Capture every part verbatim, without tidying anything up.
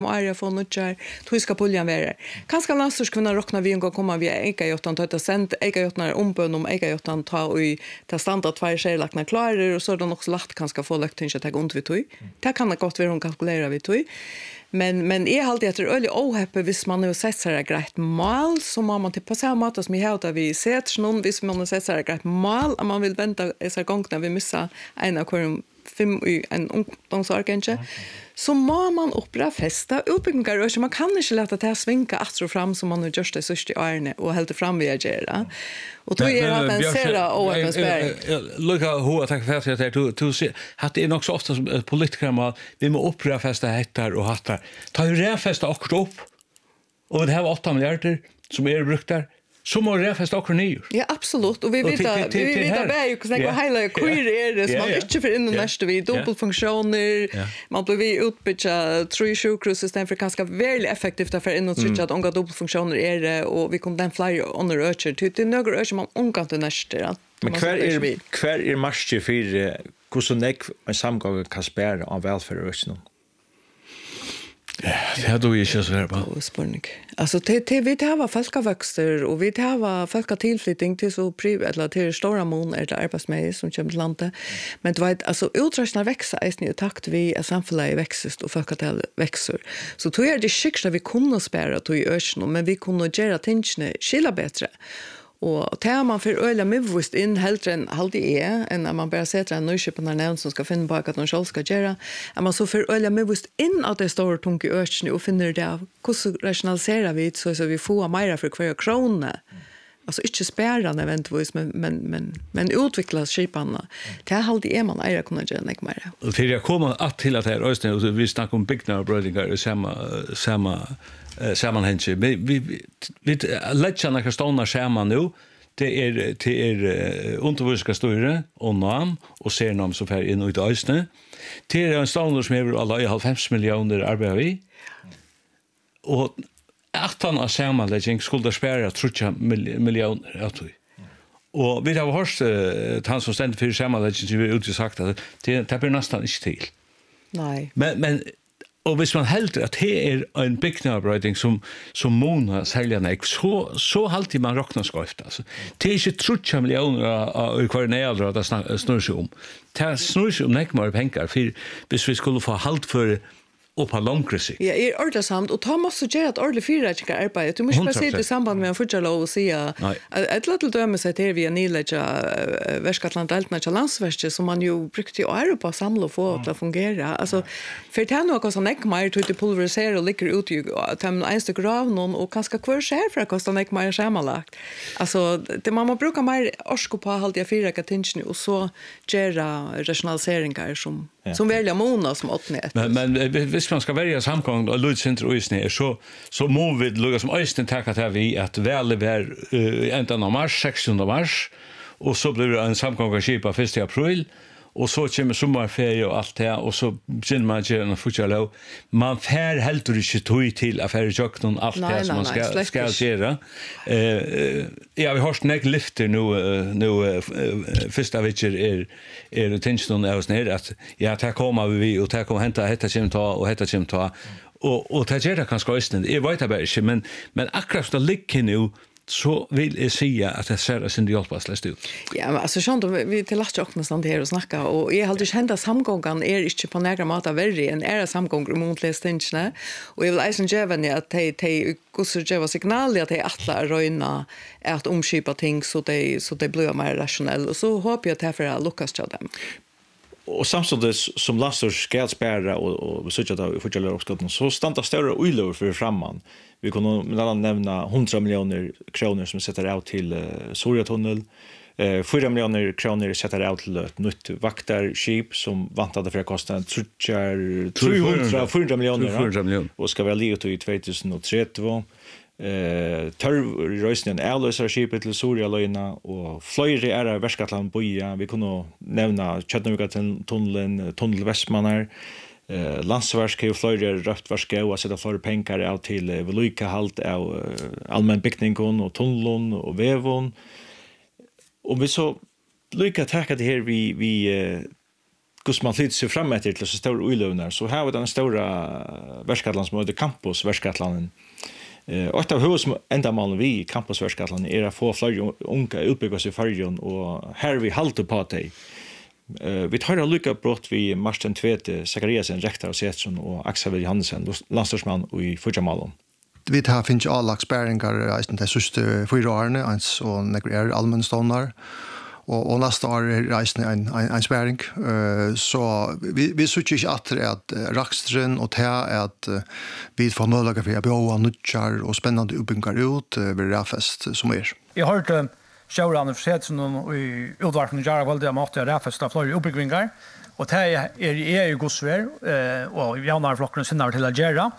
Arja får nutjar, tuiska puljan vere. Kanskje landsurs kunna rokna vi en gång komma via eika jottan, ta ett sent eika jottan ombön om eika jottan ta och ta standard två skärlakna klarer och så då också lagt kanske få lagt tinja ta ont vi tog. Det kan det gott vara hon kalkulera vi tog. Men men är alltid att det är öle ohappy vis man nu sätter sig grejt mal så må man till på samma mat som vi har vi sett någon vis man sätter sig grejt mal om man vill vänta så gång när vi missar en av kvar fem i en ungdomsarkanske så må man uppra festa uppbyggingar och man kan inte låta det svinka att fram som man har gjort det sist i årene och helt fram vi gör. Och då är det att en sera och en spär. Look hur att jag fast att du du ser att det är också ofta som politiker man vi må uppra festa hettar och hattar. Ta ju refesta också upp. Och det här var åtta miljarder som är brukt där. Så må det fast också nyår. Ja, absolut. Och vi vet att vi vet att det är ju hela queer är det som man inte för in den nästa vi dubbelfunktioner. Man blir vi utbygga tre sjukhus för ganska väldigt effektivt för in och switcha att onka dubbelfunktioner är det och vi kommer den fly under öcher till det några öcher man onka till nästa. Men kvar är kvar är marsche för hur så näck en samgång kan spärra av välfärdsöchen. Ja, det har du inte så här på. Spänning. Alltså det det vi har folkväxter och vi har folktillflyttning till så privat eller till stora mån eller arbetsmässigt som kommer till landet. Men det vet alltså utrustningen växer är i takt vi är samhället växer och folktal växer. Så tror jag det skickar vi kunde spara till i ösnen men vi kunde göra tingene skilla bättre. Och tar man för öliga medvist in helt en halv är än när man bara sätter en nyköp på någon som ska finna på att de själv ska göra. Är man så för öliga medvist in att det står tungt i öken och finner det hur rationaliserar vi så så vi får mer för kvar krona. Alltså inte spärrande eventvis men men men men utvecklas skiparna. Det är halv är man är kunna göra något mer. Och till jag kommer att till att här östen och vi snackar om byggnader brödingar samma samma sammanhänge. Vi vi vi lägger några stonar samman nu. Det är det är undervisningska styre och namn och ser namn så för in ut i östen. Det är en stonar som är alla i halvfem miljoner arbetar vi. Och att han har sammanläggning skulle spärra tre miljoner jag tror. Och vi har hört uh, han som ständigt för sammanläggning som vi har sagt att det det blir nästan inte till. Nej. Men men och hvis man helter att det är en byggnadsarbeiting som som måna säljarna så så alltid man räknar skåft alltså. Det är inte tre miljoner i kvar nära att det snurrar sig om. Det snurrar sig om näkmar pengar för hvis vi skulle få halt för och på långre sikt. Ja, är ordentligt samt och ta måste göra ett ordentligt fyrrättsliga arbete. Du måste bara se det i samband med en fortsättning och säga ett litet döme sig till via nylägga Västgötland Altna landsverket som man ju brukte i Europa att samla och få att fungera. Alltså, för det är något som inte mer till att pulverisera och ligger ut i en enstak grav någon och ganska kvar skär för att kosta inte mer sammanlagt. Alltså, det man brukar mer orsko på att hålla fyrrättsliga tingene och så göra rationaliseringar som Ja. Som välja måna som åttnet. Men men hvis man ska välja samgång och Ludcenter och Isne så så må vi lugga som Øystein tacka till vi att väl är uh, ända av mars sextonde mars och så blir det en samgång av skip på första april och så kommer sommarferie och allt det och så börjar man göra en fotboll. Man fär helt och inte tog till affärer jock någon allt det som man ska ska göra. Eh ja vi har snägt lyfter nu nu första veckan är är tension av oss ner att ja ta komma vi och ta komma hämta detta kem ta och detta kem ta och och ta göra kanske östen. Jag vet bara inte men men akkurat det ligger nu så vill jag säga att det ser sin hjälpas läst ut. Ja, men alltså sånt vi till last också stand här och snacka och jag har aldrig hänt att samgången är inte på några mata värre än är samgång mot lästingarna och jag vill även ge att det det kusser ge signal att det alla röna att omskipa ting så det så det blir mer rationellt och så hoppas jag att det för Lucas till dem. Och samtidigt som Lassor ska spärra och och söka då för att lära så stannar stora oilor för framman. Vi kan mellan nämna hundra miljoner kronor som sätter ut till uh, Sorjatunnel. Eh fyra miljoner kronor sätter ut till ett nytt vaktarskip som vantade för att kosta trehundra fyra miljoner och ska vara livet i tjugohundratrettio. Eh tar rösten Älvsar skipet till Sorjalöjna och flöjre är Västgötland boja. Vi kunde nämna Tjörnvika-tunneln, tunnel Västmanar. Eh landsverk och flöjre röftvarska och sätta för pengar av till Veluika halt av allmän byggningen och tunneln och vävon. Och vi så lycka tacka det här vi vi hur man flyttar sig fram efter till så stora oilövnar så här var den stora värskatlan som heter Campus värskatlan. Eh och av hus som ända mal vi Campus värskatlan är att få fler unga utbyggas i färjan och här vi halter på det. Eh vi tar lucka brott vi Marsten Tvete, Zachariasen rektor och Setsson och Axel Johansen landslagsman i Fujamalon. Vi har finns alla experiment i den sista fyra åren ens och när är allmän ståndar och och nästa år reisen en en, en späring uh, så vi vi söker inte att att rakstren och det är att uh, vi får möjlighet för att bygga nutchar och spännande uppbyggnader ut uh, vid Rafest som är. Jag har hört showrunner för sett som i utvarken Jara valde jag måste Rafest av flera uppbyggnader och det är är ju godsvär eh och janar flocken sen till att göra.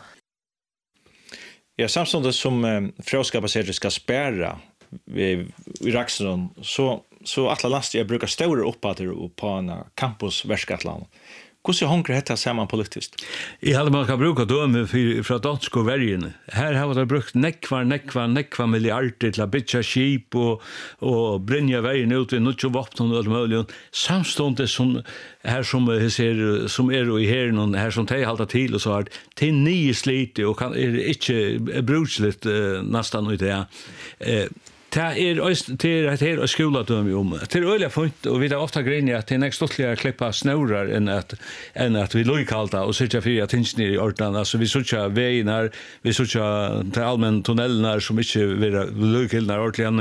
Ja, samtidigt som eh, fråskapacitet ska spärra vi i Raxton så så alla last jag brukar stora uppåter på en campus Värskatland. Hur så hungrar detta samman politiskt? I hade man kan bruka döme för för danska värjen. Här har det brukt neckvar neckvar neckvar miljarder till att bygga skip och och bränna vägen ut i något vapen och allt möjligt. Samstundes som här som ser som är i här någon här som tar hålla till och så här till nio slite och kan är inte bruksligt nästan ut det. Eh Det är till att här skola döm om. Det är öliga fint och vi har ofta grejer att det är nästan stoltligare klippa snörar än att än att vi lokalta och sitta för att tinns ner i orten. Alltså vi söker vägar, vi söker till allmän tunnelnar som inte vill lokalna ordentligt.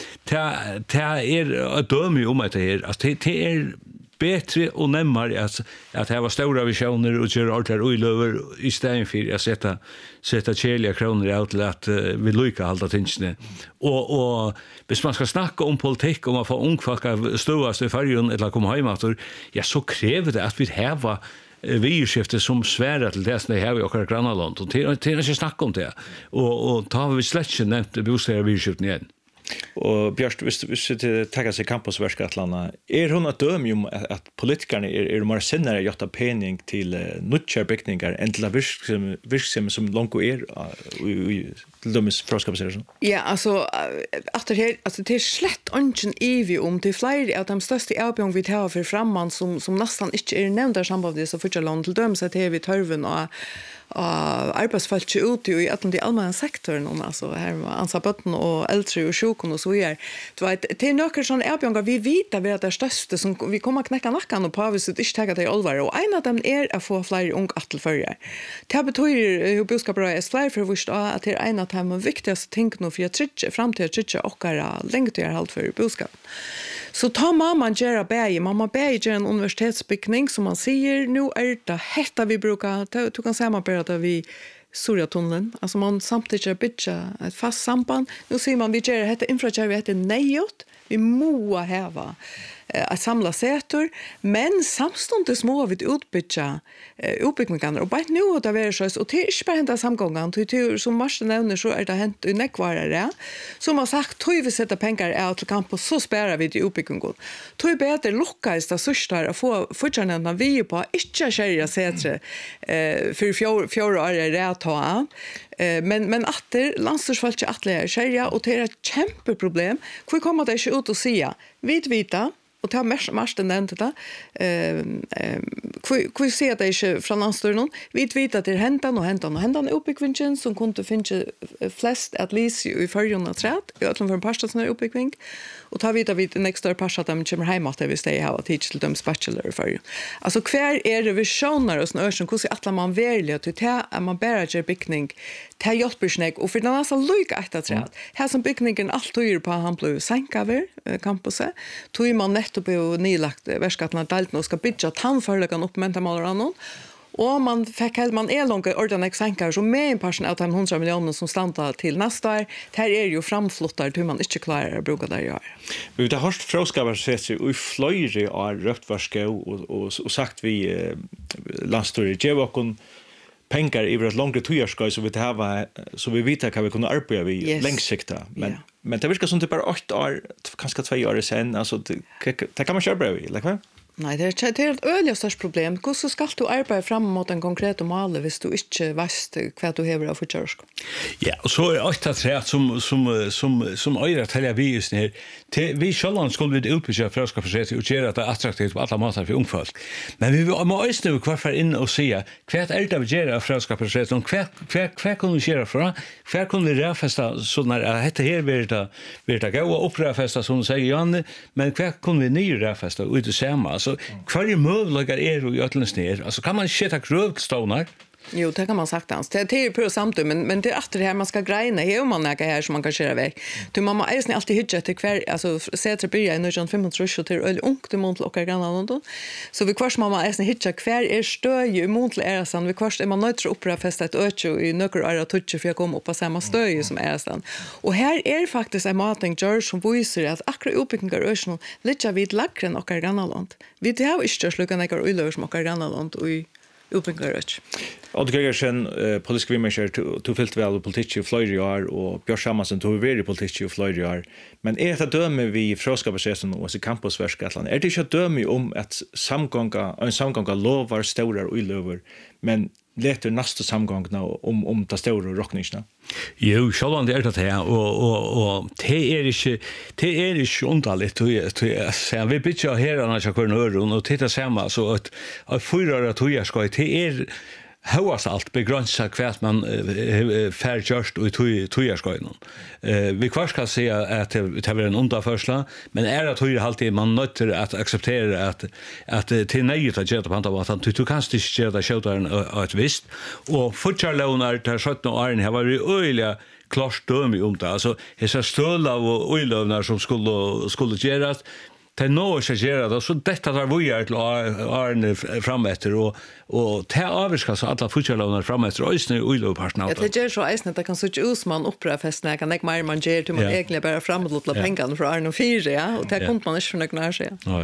Det det är ett döm om att det är att det är bättre och närmare att att det var stora visioner och göra allt här över istället för att sätta sätta kärliga kronor ut till att uh, vi lycka hålla tinnsne. Och och hvis man ska snacka om politik om man får ung folk att ståas i färjan eller komma hem efter ja så kräver det att vi har virskifte som svärar till det som det här vi och grannland och till till att snacka om det. Och och tar vi släckt nämnt bostäder virskiften igen. Och Björst, visst visst det tagga sig campus Värskatlarna. Är hon att döma om att politikerna är är mer sinnare götta penning till uh, nutcher byggningar än till virksam virksam som långt är till dömes fråskapsreson? Ja, alltså att det här alltså det är slett ungen evi om till fler av de största erbjudanden vi tar för framman som som nästan inte är nämnda samband med så för land till dömes att det är vi törven och uh, arbetsfält ute i att de allmänna sektorn om alltså här med ansabotten och äldre och sjuka och så vidare. Du vet det är några sån erbjudanden vi vet att det är största som vi kommer knäcka nacken och på vis att inte ta det i allvar och en av dem är att få fler ung attelförare. Det betyder hur budskapet är fler för först att det är en av de viktigaste ting nu för att trygga framtida trygga ochara längt är halt för budskap. Så tar mamma göra bäge, mamma bäge en universitetsbyggning som man säger nu är det hetta vi brukar du kan säga man bara att vi Sorjatunneln, alltså man samtidigt bygga ett fast samband. Nu ser man vi gör detta infrastruktur vi heter nejot. Vi måste häva eh, att samla sätor, men samstundes må vi utbygga eh, utbyggningar. Och bara nu har det varit så, och det är inte bara hänt samgången, till som Marsten nämner så är det hänt i nekvarare. Som har sagt, tror vi sätter pengar ut till campus så sparar vi till utbyggningen. Tror vi bättre lyckas det sista att få fortfarande vi på inte kärja sätre eh, för fjor, fjor år är det att ta. Men men att det landslagsfolk att lära sig och det är ett kämpeproblem. Hur kommer det inte ut och säga? Vet vita och ta mest mest den det eh eh hur ser det inte från landslagen? Vet vita att det händer och händer och händer uppbyggningen som kunde finna flest at least i förjuna träd. Jag tror för pastor som är uppbyggning och ta vita vid nästa pastor att de kommer hem att vi stay här och teach till dem bachelor för. Alltså kvar är det visioner och snören hur ser att man välja till att man bara gör byggning till hjälpsnäck och för den alltså lika att träd. Här som byggningen allt tyder på han blev sänkaver campuset. Tog man nettopp på nylagt Värskatlarna dalt och ska bygga tandförläggan upp med annan. Och man fick helt man är långt ordentligt sänkar så med en person av de hundra miljoner som stannar till nästa år. Det här är ju framflottar hur man inte klarar att bruka det göra. Vi har hört fråskavar sett sig i flöjre av röftvarska och, och, och sagt vi eh, landstorg ge och pengar i ett långt tioårsskoj så vi det här så vi vet att vi kunna arbeta vi yes. längsikta men yeah. men det verkar som det bara åtta år kanske två år sen alltså det, det kan man köra bra i eller vad? Nei, det er det er et øyelig størst problem. Hvordan skal du arbeide frem mot en konkret mål hvis du ikke vet hva du hever av fortjørsk? Ja, og så er det tre som, som, som, som øyre til jeg vis her. Vi selv skulle vi utbygge frøskapsforsettet og gjøre det attraktivt på alle måter for ungfolk. Men vi må også nå hverfor inn og si hva er det vi gjør av frøskapsforsettet og hva, hva, hva kan vi gjøre fra? Hva kan vi rødfeste sånn at dette her vil det, vil det gå og opprødfeste som du sier, Janne, men hva kan vi nye rødfeste ut i samme? Altså, hva er møvelager er i øtlensnir? Altså, kan man skjeta krøvstånar? Jo, det kan man sagt hans. Det är på samtidigt men men det är efter det här man ska greina. Här man näka här som man kan köra väg. Du mamma är snä alltid hitcha till kvar alltså sätter börja i nitton femtiotre till öl ungt till mont och grannar då. Så vi kvars mamma är snä hitcha kvar är stöj i mont är sen vi kvars är man nöjt att uppra festa ett öcho i nöker är att toucha för jag kommer upp på samma stöj som är sen. Och här är faktiskt en mating George som visar att akra uppbyggingar ösno lite vid lackren och grannar. Vi det har inte sluka några ölor som och grannar och i Uppbyggaröch. Odd Gregersen, uh, politisk vimmerskjer, du fyllt vel politikk i flere år, og Bjørn Samansen tog være i politikk i flere år. Men er det døme vi i fråskapsresten og i campusverk? Er det ikke døme om at samgånga, en samgånga lovar stårar og iløver, men leter neste samgångna om, om ta stårar og rockningsna? Jo, sjálvan det er det her, og, og, og det er ikke, det er ikke underligt, vi bytter her annars jeg kører nøren, og det er samme, så at, at fyrer at jeg skal, det er høyast alt begrensa hva man uh, fær gjørst og i tøyerskøynen. Uh, vi kvar skal si at det er en underførsla, men er at tøyer alltid man nødt til at akseptere at, at det er nøyet å gjøre det på andre måten. Du, du kan ikke gjøre det kjøteren av et visst. Og fortjarlåner til sytten årene har vært øyelig klart døme om det. Altså, disse støler og øyløvner som skulle, skulle gjøres, det er noe som gjør det, så dette tar vi gjør til årene fremetter, og, og det avvirker så alle fortjellene fremetter, og øyne i ulovparten av det. Ja, det gjør så øyne at det kan sitte ut som man opprør festen, jeg kan ikke mer man gjør til man ja. egentlig bare fremmet til pengene fra årene og fire, ja, og det ja. kommer man ikke for noe nær seg. Nei.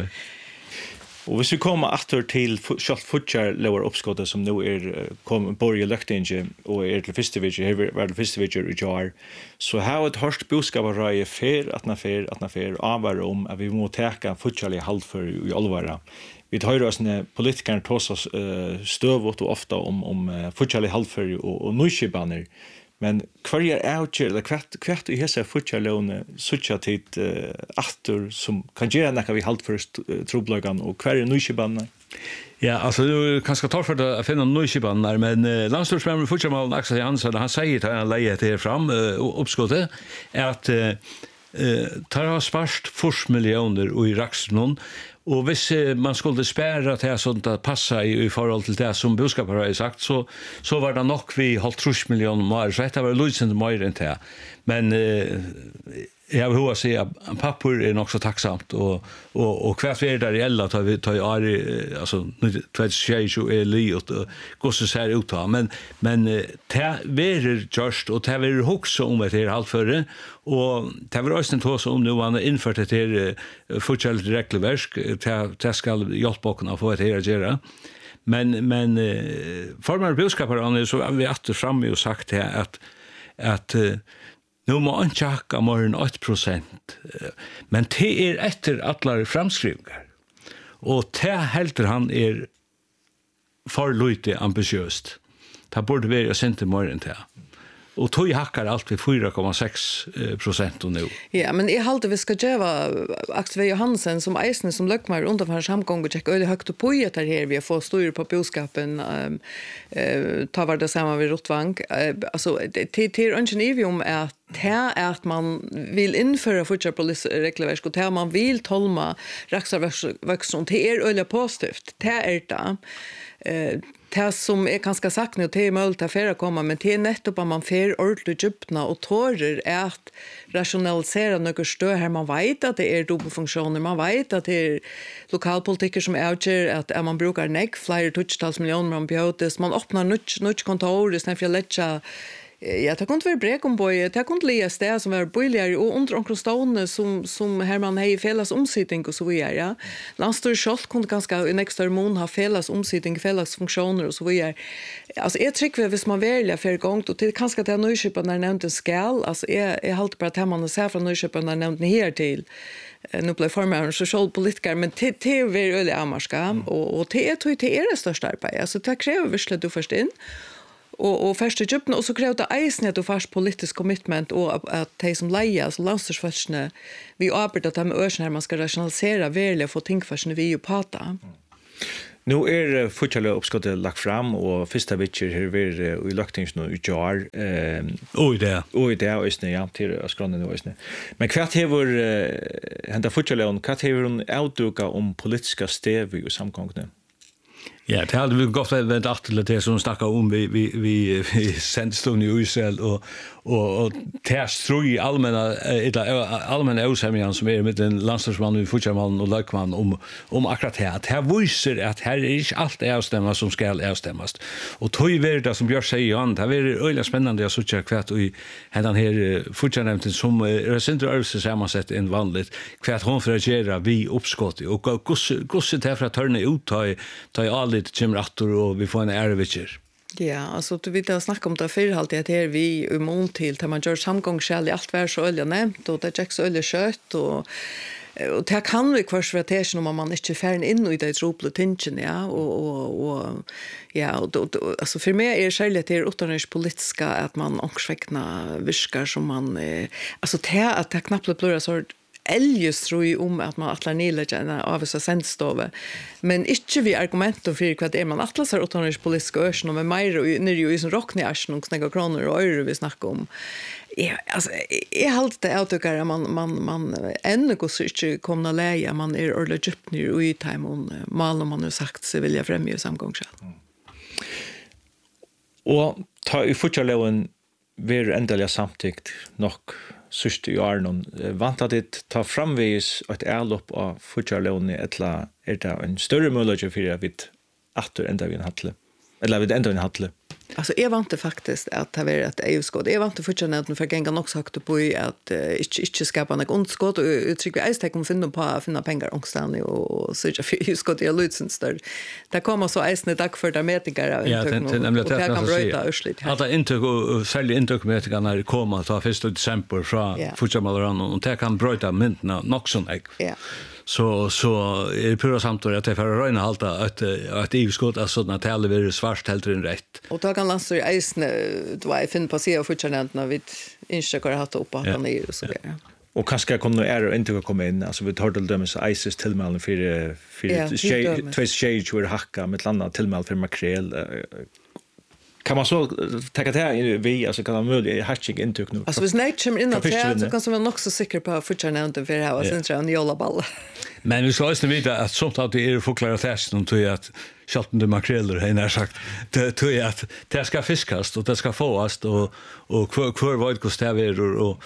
Og hvis vi kommer atter til kjalt futjar lovar oppskottet som nå er kom bor i løktinge og er til festividger, her var til festividger i jar, så har et hørst budskap av røye fer, atna fer, atna fer, avvar om at vi må teka futjarlig halvfør i alvara. Vi tar oss når politikerne tås oss uh, støvått og ofta om, om uh, futjarlig halvfør og, og nøyskibaner. Men hva er avgjør, eller hva i hese futjarlåne suttja tid uh, atter som kan gjøre nekka vi halt for uh, trobløgene, og hva er nøyskibaner? Ja, altså, du kan skal ta for å finne nøyskibaner, men uh, landstorsmemmer futjarmalen Axel Jansen, han sier til en leie til fram, uh, oppskottet, er at uh, uh, tar har spart fors millioner i Raksnon, og hvis man skulle spære til sånt at passa i, i forhold til det som budskapet har sagt, så, så var det nok vi holdt trus millioner mer, så dette var lydsende mer enn det. Men eh, jeg vil hova si at pappur er nok så takksamt, og, og, og hvert vi er der i Ella, tar vi tar Ari, altså, tjueåtte er liot, og gosses her ut av, men, men det verer gjørst, og det verer hoksa om et her halvføre, og det var også en tås om nå han har innført et her fortjellet regelverk, det skal hjelpe åkene å få et her å gjøre. Men, men formere budskaper, så er vi atter framme og sagt her at, at nu må han tjaka morgen åtte prosent, men det er etter alle framskrivingar. Og det helter han er for lite ambitiøst. Det burde være å sende morgen til. Og tog hackar allt vid fyra komma sex procent och nu. Ja, men jag håller vi ska göra Axel V. Johansen som eisen som lökmar under för samgång och checka öde högt på det här vi får styr på boskapen ehm eh ta var det samma vid Rottvank. Alltså det till ungen evium är det är att man vill införa fortsatt regelverk och det man vill tolma raxarväxon till er öle positivt. Det är det. Eh det som är ganska sagt nu, det är möjligt att färra komma, men det är nettopp att man fär ordentligt djupna och tårer är att rationalisera några stöd här. Man vet att det är dubbelfunktioner, man vet att det är lokalpolitiker som avgör att man brukar nägg flera tutstals miljoner man bjötes, man öppnar nytt kontor i stället för att lägga. Ja, det kunde vara Brekomboy, det kunde ligga städer som var bojligare och under omkring stående som, som Herman hej fällas omsittning och så vidare. Ja. Landstor Scholt kunde ganska i nästa mån ha fällas omsittning, fällas funktioner och så vidare. Alltså jag tycker hvis man väljer för gång och till kanske att jag nöjköpa när jag nämnde skall, alltså jag, jag håller bara att man ser från nöjköpa när jag nämnde här till. nu blir formar socialpolitiker, men det det är väl öle amarska mm. och och det är tror det är det största arbetet. Alltså det kräver visst du först in. Och och första djupen och så kräver det eisen att du fast politisk commitment och att de som lejer alltså landstingsfolkne vi arbetar att med örsnär man ska rationalisera väl få ting för vi ju prata. Mm. Nu är fortsatt uppskottet lagt fram och första veckan här vi i lagtings nu utgör eh oj det oj det är ju ja till skronen nu är men kvart har hända fortsatt och kvart har hon outduka om politiska stäv i samgången. Ja, det hade vi gått väl att till det som snackar om vi vi vi, vi sändston i Israel och och och test tror i allmänna eller allmänna ösemjan som är med den landslagsmannen och fotbollsmannen och lagman om om akkurat det att här visar att här är inte allt avstämma som ska avstämmas. Och tog vi det som Björn säger han, det är öliga spännande att söka kvart och den här fotbollsnämnden som är centrum överse sammansatt än vanligt kvart hon för vi uppskott och gosse det för att hörna ut ta ta all lite chimrattor och vi får en ärvitcher. Ja, alltså du vet att snacka om det för halt det är vi immun till att man gör samgångsskäl i allt vär så öliga nämnt och det är också öliga kött och och det kan vi kvars för att om man inte färn in i det tropla tingen ja och och och ja och då, då, alltså för mig är skälet det utanriks politiska att man också viskar som man eh, alltså det att det knappt blir så eljest tror jag om att man attlar nedlägga en av så sendstove. Men inte vi argumenter för vad det är man attlar så utanriks politiska örsn med mer och när ju i sån rockny arsn och snägga kronor och euro vi snackar om. Ja, alltså är halt det autokar man man man ännu går så inte komna läge man är ordentligt djupt ner och i time on mal man har sagt så vill jag främja samgångskäl. Mm. Och ta i fortsättningen ver ändliga samtyckt nog sust i år någon vantat det ta framvis att ärlopp av fortsättningen ettla är det en större möjlighet för att vi åter ända vi en hattle eller vi ända en hattle. Alltså jag vante faktiskt att det var ett E U-skott. Jag vante fortfarande att för gänga också högt på att uh, inte inte skapa något ondskott och uttryck vi ägst om finna på att finna pengar ångstan och så jag för skott i Lutzens där. Det kommer så ägst dag för där mätningar av ja, det och det kan bryta ursligt. Att det inte och sälja inte mätningar när det kommer ta första december från yeah. fortsättningen och det kan bryta myntna nog sån ägg. Ja. Så så är det pura samtal att det för röna halta att att E U-skott är sådana tal är svart helt rätt. Och då kan landstor isen då jag finner på sig och fortsätta när vi inte kan ha upp att han är så där. Och kanske kommer är det inte komma in alltså vi tar till dem så isis tillmälen för för två shades för hacka med landa tillmäl för makrel kan man så ta det här vi alltså kan man möjligt hatching intryck nu. Alltså hvis nej kommer in att så kan man också säker på fortsätta för ha sen tror jag jolla ball. Men vi ska också veta att sånt att det är förklarat fast om till att schatten de makreller har jag sagt det tror jag att det ska fiskas och det ska fås och och kvar kvar vad det ska vara och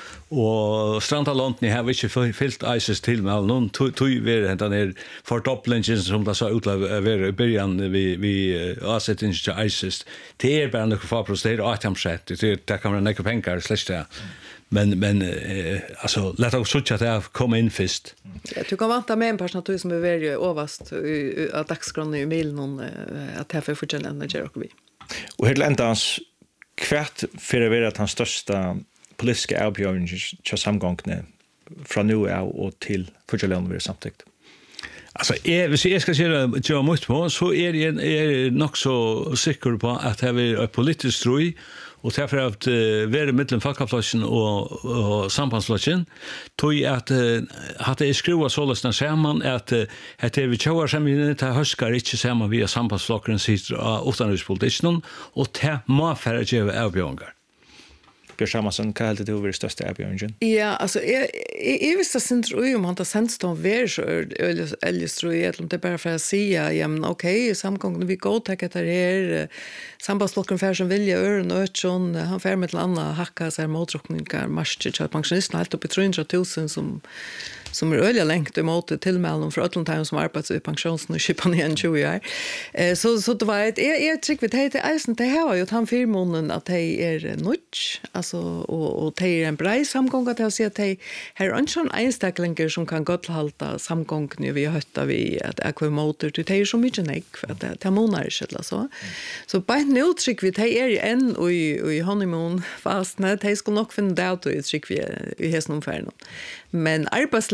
och strandaland ni har inte fyllt ices till med någon tog vi det där fördopplingen som det så ut över i början vi vi asset inte ices det är bara några för protester och att sätt det det kan man inte pengar slästa men men eh, alltså låt oss söka att komma in först. Jag tycker man vänta med en person som är väldigt överst att dagsgrann i mil någon att här för fortsätta när jag och vi. Och helt ändans kvart för att hans största politiska avgörande till samgången från nu och till fortsätta vi samtidigt. Alltså är hvis jag ska säga jag måste på så är det är nog så säker på att det är ett politiskt stroj och därför att uh, vara mellan folkaflossen och, och sambandsflossen tog jag att uh, hade jag skrivit så lösna samman att uh, att det vi tjoar som vi inte höskar inte samman via sambandsflocken sitter av utanrikspolitiken och det må för att göra avbjörningar. Björn Samuelsson, vad helst det över största avbjörningen? Ja, alltså jag jag visste sen tror jag om han tar senstom ver så eller eller tror jag att det bara för att säga ja men okej samgången vi går ta det här sambandsflocken för som vill göra något sån han fär med landa hacka så här motrockningar marsch till pensionisterna helt upp i trehundra tusen som som är öliga längt emot tillmälen för alla som arbetar i pensionen och köpa ner en tjugo år. Eh så så det var ett är är trick vid det är det här har ju han firmonen att det är nutch alltså och och det är en bra samgång att jag ser att det här är inte en enstaka som kan gott hålla samgången vi har hört vi att akvamotor det är så mycket nej för att det monar inte så. Så på nu trick vid det är en och i honeymoon fast när det ska nog finna det ut trick vi i hästen färden. Men arbetsläge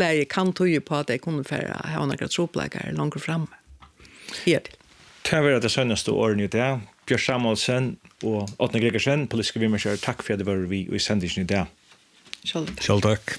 läge kan tog på att det kunde för ha några troplägare långt fram. Helt. Det var det sønnaste året i det. Bjørn Samuelsen og Åtne Gregersen, politiske vimmerskjør, takk for at det var vi i sendingen i det. Selv takk. Selv takk.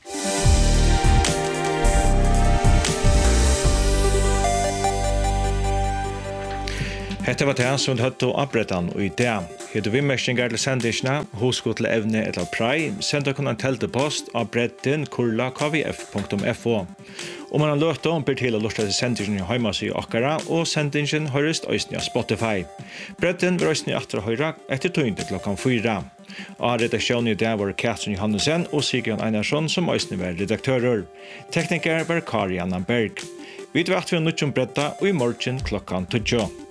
Hette var det som høtte å opprettan og i det. Hette vimmerskjønger til sendingene, hosko til evne eller prei, sender kun en teltepost av bretten kurla k v f punktum f o. Om man har løtt om, ber til å lortet til sendingen i heimasy okkara, og sendingen høyrest øysene av Spotify. Bretten vil øysene etter høyra etter tøyndet klokkan fyra. Av redaksjonen i det var Katrin Johannesson og Sigurd Einarsson som øysene var redaktører. Tekniker var Kari Anna Berg. Vi vet vi har nødt om bretta, og i morgen klokkan tøtjo.